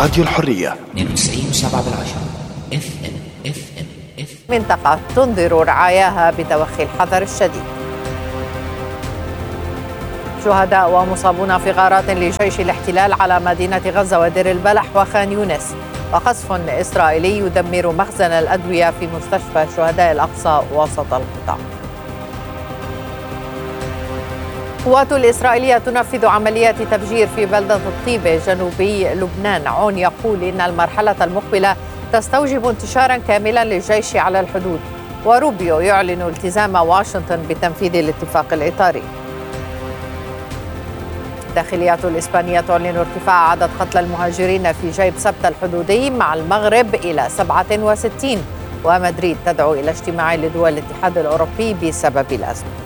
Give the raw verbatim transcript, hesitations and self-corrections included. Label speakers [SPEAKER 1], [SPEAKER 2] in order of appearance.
[SPEAKER 1] راديو الحرية
[SPEAKER 2] اثنين وتسعين وسبعة بالعشرة اف ام اف ام اف
[SPEAKER 3] منطقة تنذر رعاياها بتوخي الحذر الشديد. شهداء ومصابون في غارات لجيش الاحتلال على مدينة غزة ودير البلح وخان يونس، وقصف إسرائيلي يدمر مخزن الأدوية في مستشفى شهداء الأقصى وسط القطاع. القوات الإسرائيلية تنفذ عمليات تفجير في بلدة الطيبة جنوبي لبنان. عون يقول إن المرحلة المقبلة تستوجب انتشارا كاملا للجيش على الحدود، وروبيو يعلن التزام واشنطن بتنفيذ الاتفاق الإطاري. الداخلية الإسبانية تعلن ارتفاع عدد قتلى المهاجرين في جيب سبتة الحدودي مع المغرب إلى سبعة وستين، ومدريد تدعو إلى اجتماع لدول الاتحاد الأوروبي بسبب الأزمة.